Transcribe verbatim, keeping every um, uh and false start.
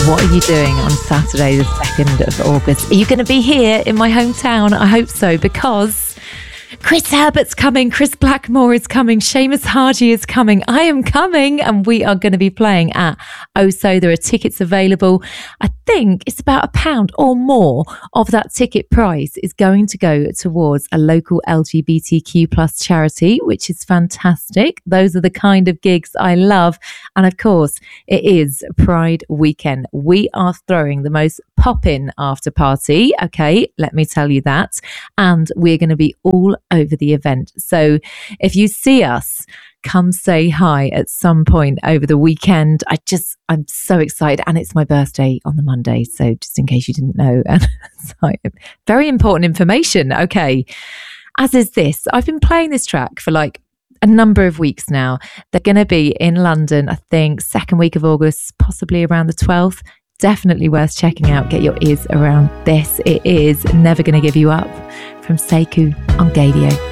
what are you doing on Saturday the second of August? Are you going to be here in my hometown? I hope so, because Chris Herbert's coming, Chris Blackmore is coming, Seamus Hardy is coming, I am coming, and we are going to be playing at Oso. There are tickets available. I think it's about a pound or more of that ticket price is going to go towards a local L G B T Q plus charity, which is fantastic. Those are the kind of gigs I love. And of course, it is Pride weekend. We are throwing the most pop-in after party. Okay, let me tell you that. And we're going to be all over the event. So if you see us, come say hi at some point over the weekend. I just, I'm so excited. And it's my birthday on the Monday. So just in case you didn't know, and so very important information. Okay. As is this, I've been playing this track for like a number of weeks now. They're going to be in London, I think, second week of August, possibly around the twelfth. Definitely worth checking out. Get your ears around this. It is Never Gonna Give You Up from Sekou on Gaydio.